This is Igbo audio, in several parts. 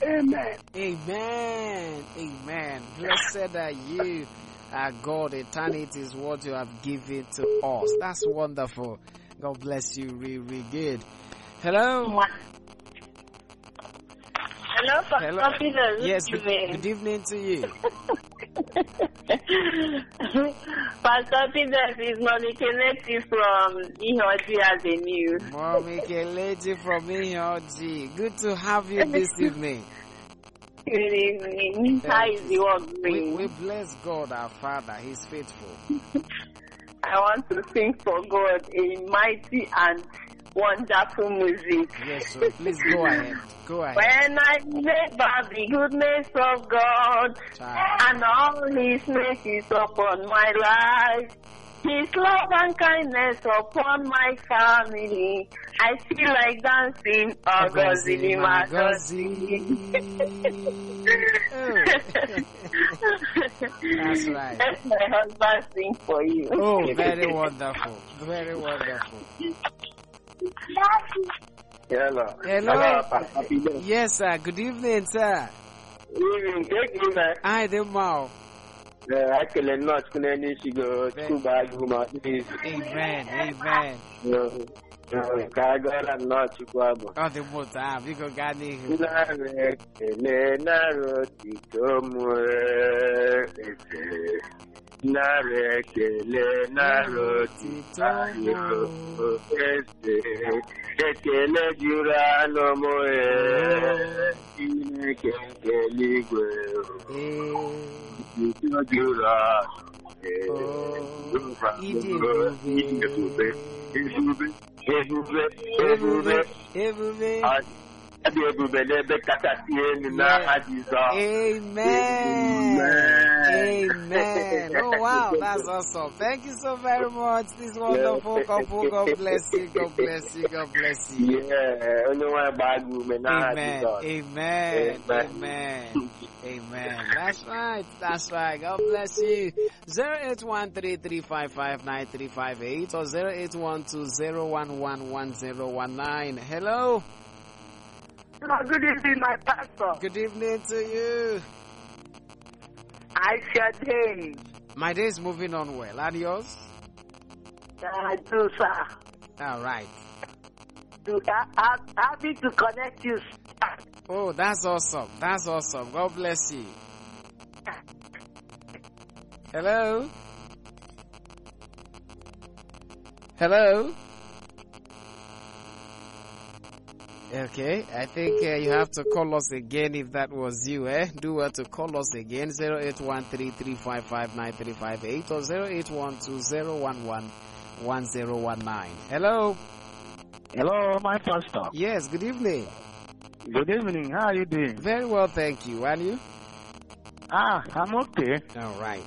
Amen. Amen. Amen. Blessed are you, God. Eternity is what you have given to us. That's wonderful. God bless you. Really good. Hello. Hello, Pastor Peter. Yes, good evening to you. Pastor Peter is Mommy Kelechi from Ihoji Avenue. Mommy Kelechi from Ihoji. Good to have you this evening. Good evening. How is the work going? We bless God our Father. He's faithful. I want to sing for God a mighty and wonderful music. Yes, so please go ahead. Go ahead. When I remember the goodness of God and all His mercies upon my life, His love and kindness upon my family, I feel like dancing. Ogozi, That's right. Let my husband sing for you. Oh, very wonderful. Very wonderful. Hello. Hello. Yes, sir. Good evening, sir. Evening. Take me back. Hi, the mouth. I can not connect you go to bag woman. Amen. Amen. Kagara not to Quabo. Oh, the motor. We go Gani. Narekele narotito ekele jura no moe keligwe jura Amen. Amen. Oh, wow. That's awesome. Thank you so very much. This wonderful couple. God bless you. God bless you. God bless you. Yeah. Amen. Amen. Amen. Amen. That's right. That's right. God bless you. 0813-355-9358 or 0812-011-1019. Hello. Good evening, my pastor. Good evening to you. I shall day. My day is moving on well. And yours? I do, sir. All right. Happy to connect you. Oh, that's awesome. That's awesome. God bless you. Hello? Hello? Okay, I think you have to call us again if that was you, eh? Do well to call us again, 0813-355-9358 or 0812-011-1019. Hello? Hello, my pastor. Yes, good evening. Good evening. How are you doing? Very well, thank you. And you? I'm okay. All right.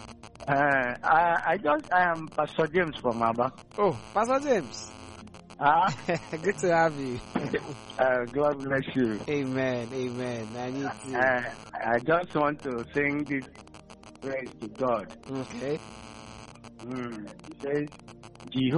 I am Pastor James from Abba. Oh, Pastor James. Good to have you. God bless you. Amen. Amen. I need to. I just want to sing this praise to God. Okay. It says, Jehovah.